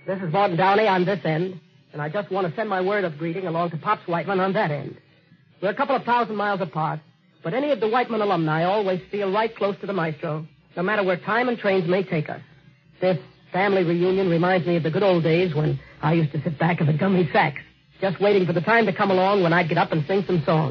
This is Morton Downey on this end, and I just want to send my word of greeting along to Pops Whiteman on that end. We're a couple of 1,000 miles apart, but any of the Whiteman alumni always feel right close to the maestro, no matter where time and trains may take us. This family reunion reminds me of the good old days when I used to sit back in the gummy sacks, just waiting for the time to come along when I'd get up and sing some songs.